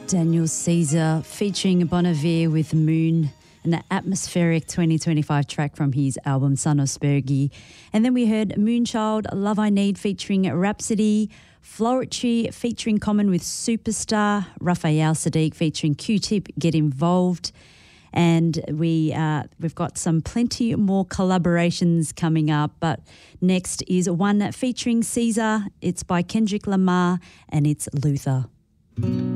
Daniel Caesar featuring Bon Iver with Moon, an atmospheric 2025 track from his album Son of Spergi. And then we heard Moonchild, Love I Need featuring Rhapsody, Floretry featuring Common with Superstar, Raphael Sadiq featuring Q-Tip, Get Involved. And we've got plenty more collaborations coming up. But next is one featuring Caesar. It's by Kendrick Lamar and it's Luther.